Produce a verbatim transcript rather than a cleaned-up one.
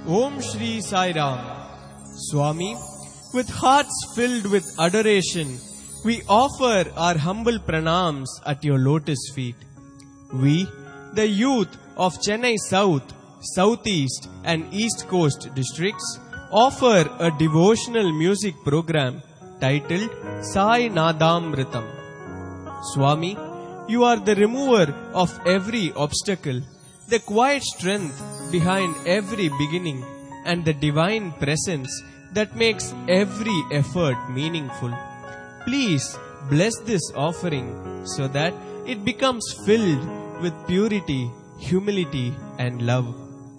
Om Shri Sai Ram. Swami, with hearts filled with adoration, we offer our humble pranams at your lotus feet. We, the youth of Chennai South, Southeast and East Coast districts, offer a devotional music program titled Sai Nadamritam. Swami, you are the remover of every obstacle, the quiet strength behind every beginning, and the divine presence that makes every effort meaningful. Please bless this offering so that it becomes filled with purity, humility, and love.